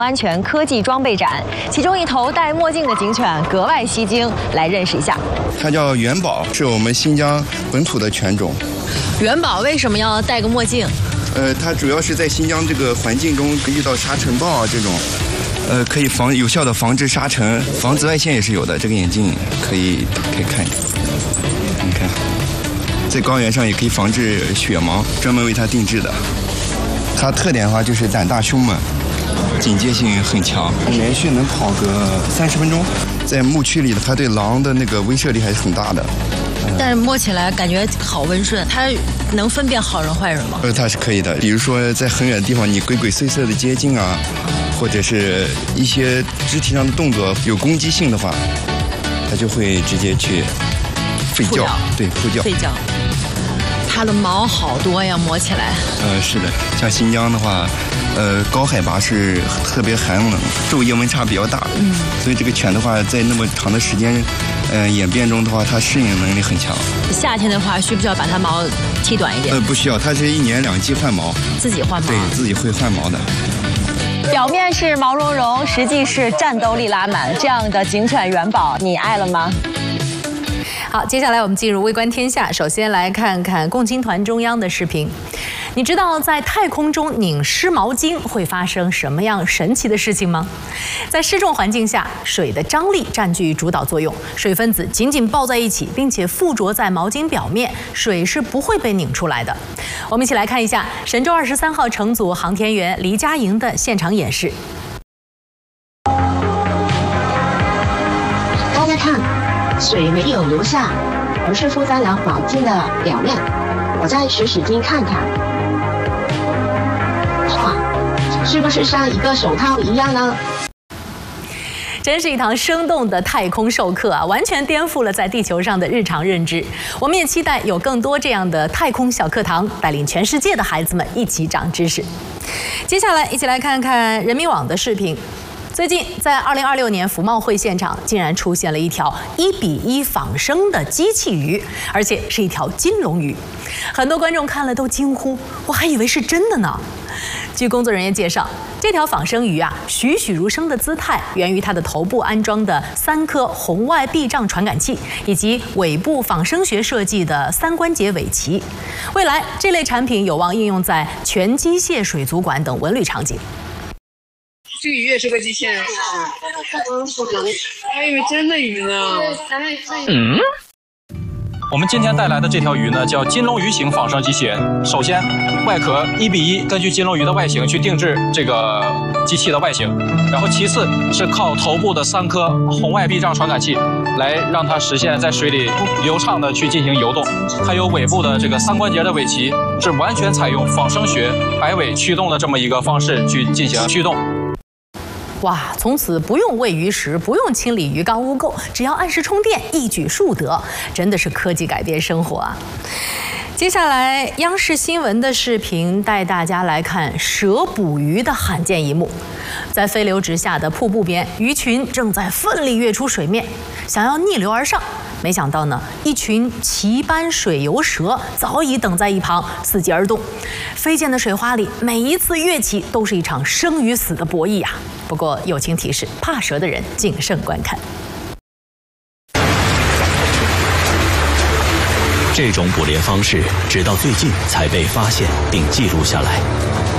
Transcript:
安全科技装备展，其中一头戴墨镜的警犬格外吸睛，来认识一下。 它叫元宝，是我们新疆本土的犬种。 元宝为什么要戴个墨镜？ 它主要是在新疆这个环境中遇到沙尘暴啊这种，可以有效的防治沙尘，防紫外线也是有的。这个眼镜可以看，你看，在高原上也可以防治雪盲，专门为它定制的。它特点的话就是胆大凶猛。警戒性很强，连续能跑个30分钟。在牧区里，它对狼的那个威慑力还是很大的。 但是摸起来感觉好温顺，它能分辨好人坏人吗？ 它是可以的。比如说在很远的地方，你鬼鬼祟祟的接近啊，或者是一些肢体上的动作有攻击性的话，它就会直接去吠叫，对，扑叫。 吠叫。它的毛好多呀，摸起来。 是的，像新疆的话。高海拔是特别寒冷，昼夜温差比较大，所以这个犬的话，在那么长的时间，演变中的话，它适应能力很强。 夏天的话，需不需要把它毛剃短一点？ 不需要，它是1年2季换毛， 自己换毛， 对自己会换毛的。 表面是毛茸茸，实际是战斗力拉满，这样的警犬元宝，你爱了吗？ 好，接下来我们进入微观天下，首先来看看共青团中央的视频。你知道在太空中拧湿毛巾会发生什么样神奇的事情吗？在失重环境下，水的张力占据主导作用，水分子紧紧抱在一起，并且附着在毛巾表面，水是不会被拧出来的。我们一起来看一下神舟23号乘组航天员黎佳莹的现场演示。 大家看，水没有流下，而是附在了毛巾的表面。我再使劲看看。哇，是不是像一个手套一样呢？ 真是一堂生动的太空授课啊，完全颠覆了在地球上的日常认知。我们也期待有更多这样的太空小课堂，带领全世界的孩子们一起长知识。接下来，一起来看看人民网的视频。最近，在2026年服贸会现场，竟然出现了一条1:1仿生的机器鱼，而且是一条金龙鱼。很多观众看了都惊呼：“我还以为是真的呢！”据工作人员介绍，这条仿生鱼啊，栩栩如生的姿态源于它的头部安装的3颗红外避障传感器，以及尾部仿生学设计的3关节尾鳍。未来，这类产品有望应用在全机械水族馆等文旅场景。 这个鱼也是个机器人，还以为真的鱼呢。 我们今天带来的这条鱼呢，叫金龙鱼型仿生机器人。首先，外壳1:1，根据金龙鱼的外形去定制这个机器的外形。然后其次是靠头部的3颗红外避障传感器，来让它实现在水里流畅的去进行游动。还有尾部的这个3关节的尾鳍，是完全采用仿生学摆尾驱动的这么一个方式去进行驱动。 哇，从此不用喂鱼食，不用清理鱼缸污垢，只要按时充电，一举数得，真的是科技改变生活啊！接下来，央视新闻的视频带大家来看蛇捕鱼的罕见一幕。在飞流直下的瀑布边，鱼群正在奋力跃出水面，想要逆流而上。没想到呢，一群鳍斑水游蛇早已等在一旁，伺机而动。飞溅的水花里，每一次跃起都是一场生与死的博弈啊！不过友情提示，怕蛇的人谨慎观看。 这种捕猎方式直到最近才被发现并记录下来。